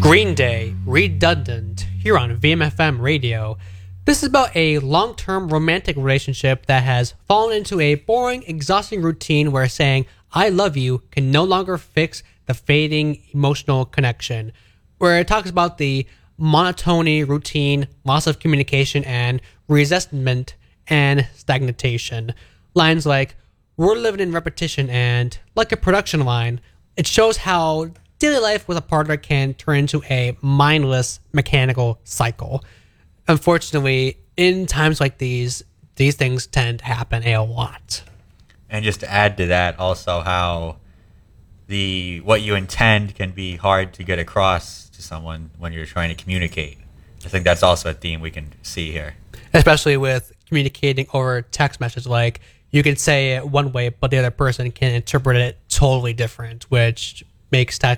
Green Day, Redundant, here on VMFM Radio. This is about a long-term romantic relationship that has fallen into a boring, exhausting routine where saying, I love you can no longer fix the fading emotional connection. Where it talks about the monotony, routine, loss of communication, and resentment and stagnation. Lines like, we're living in repetition and, like a production line, it shows how daily life with a partner can turn into a mindless mechanical cycle. Unfortunately, in times like these things tend to happen a lot. And just to add to that, also how what you intend can be hard to get across to someone when you're trying to communicate. I think that's also a theme we can see here. Especially with communicating over text message, like you can say it one way, but the other person can interpret it totally different, which makes